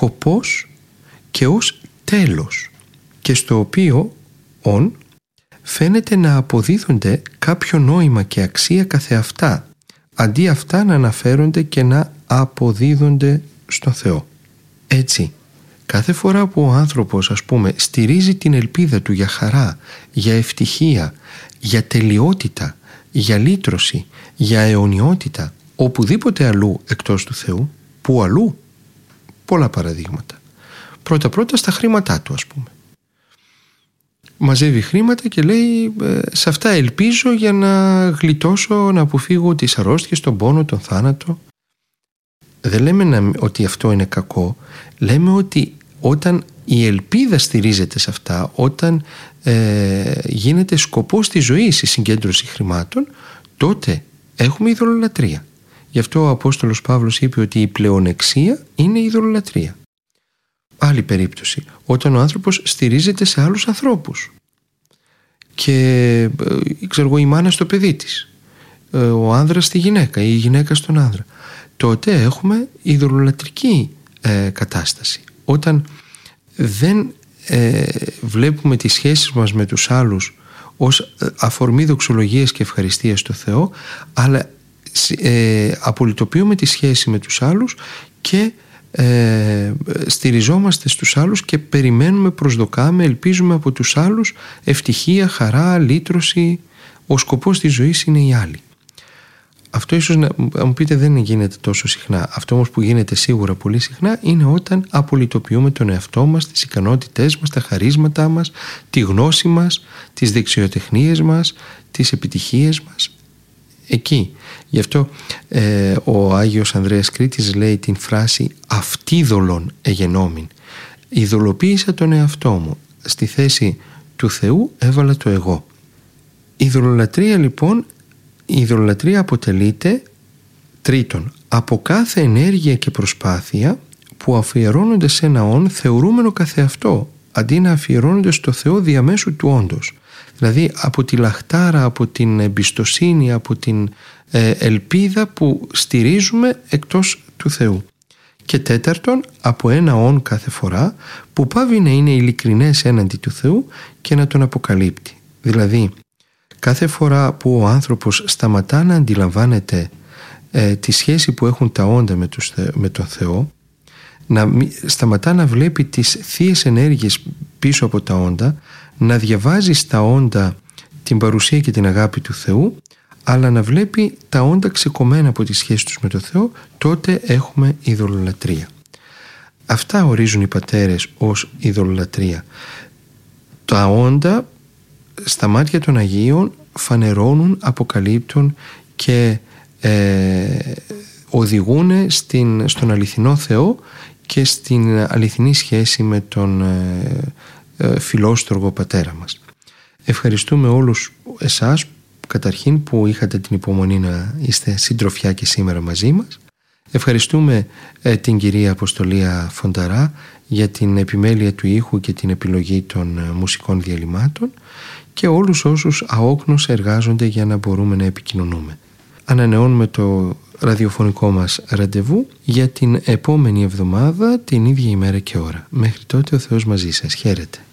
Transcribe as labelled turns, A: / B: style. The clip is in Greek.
A: σκοπός και ως τέλος, και στο οποίο φαίνεται να αποδίδονται κάποιο νόημα και αξία καθεαυτά, αντί αυτά να αναφέρονται και να αποδίδονται στον Θεό. Έτσι, κάθε φορά που ο άνθρωπος, στηρίζει την ελπίδα του για χαρά, για ευτυχία, για τελειότητα, για λύτρωση, για αιωνιότητα, οπουδήποτε αλλού εκτός του Θεού, που αλλού? Πολλά παραδείγματα. Πρώτα στα χρήματά του, μαζεύει χρήματα και λέει σε αυτά ελπίζω για να γλιτώσω, να αποφύγω τις αρρώστιες, τον πόνο, τον θάνατο. Δεν λέμε ότι αυτό είναι κακό. Λέμε ότι όταν η ελπίδα στηρίζεται σε αυτά, όταν γίνεται σκοπός της ζωής η συγκέντρωση χρημάτων, τότε έχουμε ειδωλολατρία. Γι' αυτό ο Απόστολος Παύλος είπε ότι η πλεονεξία είναι η ειδωλολατρία. Άλλη περίπτωση, όταν ο άνθρωπος στηρίζεται σε άλλους ανθρώπους και η μάνα στο παιδί της, ο άνδρας στη γυναίκα ή η γυναίκα στον άνδρα, τότε έχουμε ειδωλολατρική κατάσταση. Όταν δεν βλέπουμε τις σχέσεις μας με τους άλλους ως αφορμή δοξολογίας και ευχαριστίας στο Θεό, αλλά απολυτοποιούμε τη σχέση με τους άλλους και στηριζόμαστε στους άλλους και περιμένουμε, προσδοκάμε, ελπίζουμε από τους άλλους ευτυχία, χαρά, λύτρωση. Ο σκοπός της ζωής είναι οι άλλοι. Αυτό ίσως να μου πείτε δεν γίνεται τόσο συχνά. Αυτό όμως που γίνεται σίγουρα πολύ συχνά είναι όταν απολυτοποιούμε τον εαυτό μας, τις ικανότητές μας, τα χαρίσματά μας, τη γνώση μας, τις δεξιοτεχνίες μας, τις επιτυχίες μας. Εκεί. Γι' αυτό ο Άγιος Ανδρέας Κρήτης λέει την φράση «αυτίδωλον εγενόμην». Ειδωλοποίησα τον εαυτό μου. Στη θέση του Θεού έβαλα το εγώ. Η ειδωλολατρία λοιπόν, η ειδωλολατρία αποτελείται τρίτον από κάθε ενέργεια και προσπάθεια που αφιερώνονται σε ένα όν θεωρούμενο καθεαυτό, αντί να αφιερώνονται στο Θεό διαμέσου του όντως. Δηλαδή από τη λαχτάρα, από την εμπιστοσύνη, από την ελπίδα που στηρίζουμε εκτός του Θεού. Και τέταρτον, από ένα όν κάθε φορά που πάβει να είναι ειλικρινές έναντι του Θεού και να τον αποκαλύπτει. Δηλαδή κάθε φορά που ο άνθρωπος σταματά να αντιλαμβάνεται τη σχέση που έχουν τα όντα με τον Θεό, σταματά να βλέπει τις θείες ενέργειες πίσω από τα όντα, να διαβάζει στα όντα την παρουσία και την αγάπη του Θεού, αλλά να βλέπει τα όντα ξεκομμένα από τη σχέση τους με τον Θεό, τότε έχουμε ειδωλολατρία. Αυτά ορίζουν οι πατέρες ως ειδωλολατρία. Τα όντα στα μάτια των Αγίων φανερώνουν, αποκαλύπτουν και οδηγούν στον αληθινό Θεό και στην αληθινή σχέση με τον φιλόστοργο πατέρα μας. Ευχαριστούμε όλους εσάς καταρχήν που είχατε την υπομονή να είστε συντροφιά και σήμερα μαζί μας. Ευχαριστούμε την κυρία Αποστολία Φονταρά για την επιμέλεια του ήχου και την επιλογή των μουσικών διαλυμάτων και όλους όσους αόκνως εργάζονται για να μπορούμε να επικοινωνούμε. Ανανεώνουμε το ραδιοφωνικό μας ραντεβού για την επόμενη εβδομάδα την ίδια ημέρα και ώρα. Μέχρι τότε ο Θεός μαζί σας. Χαίρετε.